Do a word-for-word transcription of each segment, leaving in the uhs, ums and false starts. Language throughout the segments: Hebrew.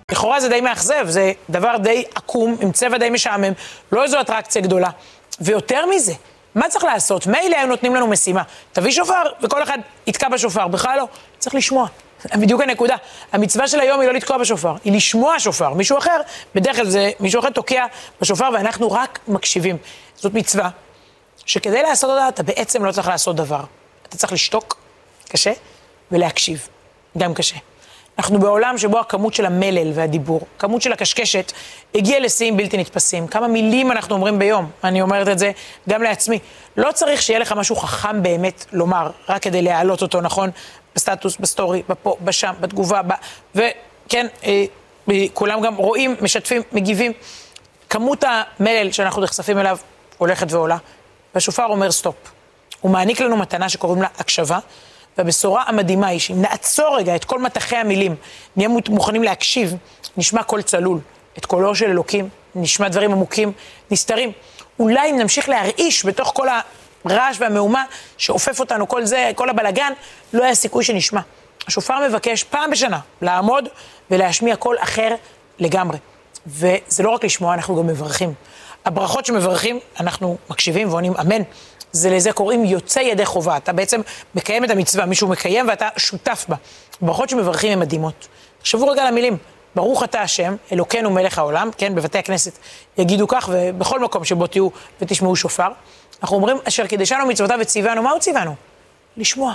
לכאורה זה די מאכזב, זה דבר די עקום, עם צבע די משעמם, לא איזו אטרקציה גדולה. ויותר מזה, מה צריך לעשות? מילא היו נותנים לנו משימה. תביא שופר וכל אחד יתקע בשופר, בכלל לא. צריך לשמוע. בדיוק הנקודה. המצווה של היום היא לא לתקוע בשופר, היא לשמוע שופר. מישהו אחר, בדרך כלל זה מישהו אחר תוקע בשופר ואנחנו רק מקשיבים. זאת מצווה שכדי לעשות אותה אתה בעצם לא צריך לעשות דבר. אתה צריך לשתוק, קשה, ולהקשיב, גם קשה. אנחנו בעולם שבו הכמות של המלל והדיבור, כמות של הקשקשת, הגיעה לשיאים בלתי נתפסים. כמה מילים אנחנו אומרים ביום, אני אומרת את זה גם לעצמי. לא צריך שיהיה לך משהו חכם באמת לומר, רק כדי להעלות אותו, נכון? בסטטוס, בסטורי, בפה, בשם, בתגובה, ב... וכן, אה, כולם גם רואים, משתפים, מגיבים. כמות המלל שאנחנו נחשפים אליו הולכת ועולה, והשופר אומר סטופ. הוא מעניק לנו מתנה שקוראים לה הקשבה, והבשורה המדהימה היא שאם נעצור רגע את כל מתחי המילים, נהיה מוכנים להקשיב, נשמע קול צלול, את קולו של אלוקים, נשמע דברים עמוקים, נסתרים. אולי אם נמשיך להרעיש בתוך כל הרעש והמהומה שאופף אותנו, כל זה, כל הבלגן, לא היה סיכוי שנשמע. השופר מבקש פעם בשנה לעמוד ולהשמיע קול אחר לגמרי. וזה לא רק לשמוע, אנחנו גם מברכים. הברכות שמברכים, אנחנו מקשיבים ועונים אמן. זה לזה קוראים יוצא ידי חובה. אתה בעצם מקיים את המצווה, מישהו מקיים ואתה שותף בה. ברכות שמברכים הן מדהימות. תחשבו רגע על המילים. ברוך אתה השם, אלוקינו מלך העולם, כן, בבתי הכנסת יגידו כך, ובכל מקום שבו תהיו ותשמעו שופר. אנחנו אומרים, אשר קידשנו מצוותיו וציוונו, מה הוא ציוונו? לשמוע.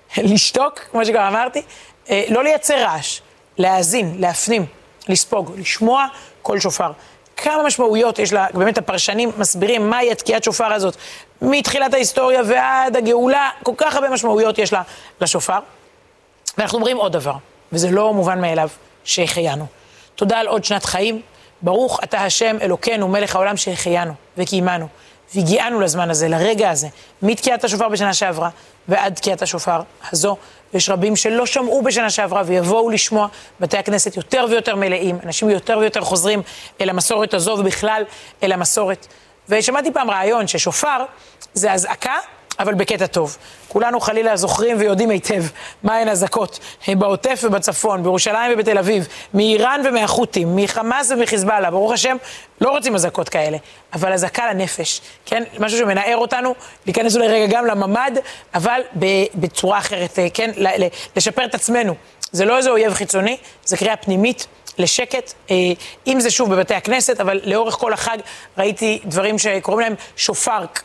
לשתוק, כמו שכבר אמרתי, לא לייצר רעש, להאזין, להפנים, לספוג, לשמוע כל שופר. כמה משמעויות יש לה, באמת הפרשנים מסבירים מהי התקיעת שופר הזאת, מתחילת ההיסטוריה ועד הגאולה, כל כך הרבה משמעויות יש לה לשופר. ואנחנו אומרים עוד דבר, וזה לא מובן מאליו, שהחיינו. תודה על עוד שנת חיים, ברוך אתה השם אלוקינו מלך העולם שהחיינו וקיימנו, והגיענו לזמן הזה, לרגע הזה, מתקיעת השופר בשנה שעברה ועד תקיעת השופר הזו. ויש רבים שלא שמעו בשנה שעברה ויבואו לשמוע, בתי הכנסת יותר ויותר מלאים, אנשים יותר ויותר חוזרים אל המסורת הזו ובכלל אל המסורת. ושמעתי פעם רעיון ששופר זה הזעקה, אבל בקטע טוב. כולנו חלילה זוכרים ויודעים היטב מהן הזעקות בעוטף ובצפון, בירושלים ובתל אביב, מאיראן ומהחות'ים, מחמאס ומחיזבאללה. ברוך השם, לא רוצים הזעקות כאלה, אבל הזעקה לנפש, כן? משהו שמנער אותנו, להיכנס אולי רגע גם לממד, אבל בצורה אחרת, כן? לשפר את עצמנו. זה לא איזה אויב חיצוני, זה קריאה פנימית. לשקט, אם זה שוב בבתי הכנסת, אבל לאורך כל החג ראיתי דברים שקוראים להם שופרק,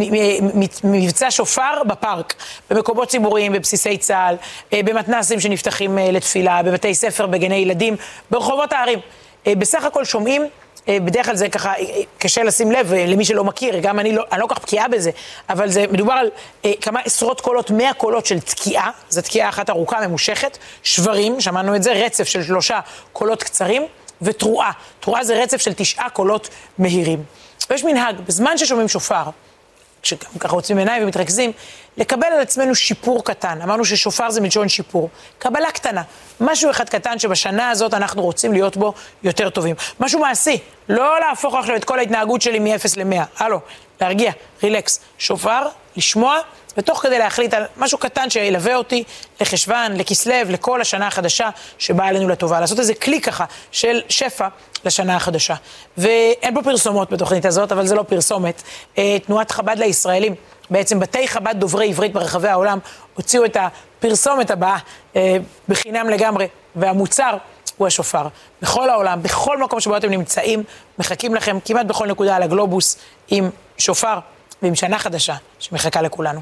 מבצע שופר בפארק, במקומות ציבוריים, בבסיסי צה"ל, במתנ"סים שנפתחים לתפילה, בבתי ספר, בגני ילדים, ברחובות הערים. בסך הכל שומעים, בדרך כלל זה ככה קשה לשים לב למי שלא מכיר, גם אני לא, אני לא כך פקיעה בזה, אבל זה מדובר על כמה עשרות קולות, מאה קולות של תקיעה, זו תקיעה אחת ארוכה ממושכת, שברים, שמענו את זה, רצף של שלושה קולות קצרים, ותרועה, תרועה זה רצף של תשעה קולות מהירים. ויש מנהג, בזמן ששומעים שופר, כשככה רוצים עיניים ומתרכזים, לקבל על עצמנו שיפור קטן. אמרנו ששופר זה מלשון שיפור. קבלה קטנה. משהו אחד קטן שבשנה הזאת אנחנו רוצים להיות בו יותר טובים. משהו מעשי. לא להפוך עכשיו את כל ההתנהגות שלי מ-אפס ל-מאה. הלו, להרגיע, רילקס. שופר, לשמוע, ותוך כדי להחליט על משהו קטן שילווה אותי לחשבן, לכסלב, לכל השנה החדשה שבאה עלינו לטובה. לעשות איזה קליק ככה של שפע לשנה החדשה. ואין פה פרסומות בתוכנית הזאת, אבל זה לא פרסומת. תנועת חב"ד לישראלים, בעצם בתי חב"ד דוברי עברית ברחבי העולם, הוציאו את הפרסומת הבאה בחינם לגמרי, והמוצר הוא השופר. בכל העולם, בכל מקום שבו אתם נמצאים, מחכים לכם כמעט בכל נקודה על הגלובוס עם שופר ועם שנה חדשה שמחכה לכולנו.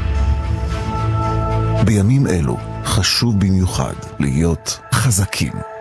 בימים אלו חשוב במיוחד להיות חזקים.